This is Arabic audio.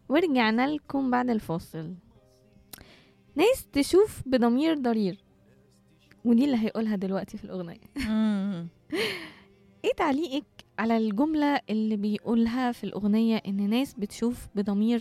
ورجعنا لكم بعد الفاصل. ناس تشوف بضمير ضرير، ودي اللي هيقولها دلوقتي في الأغنية. ايه تعليقك على الجملة اللي بيقولها في الأغنية إن ناس بتشوف بضمير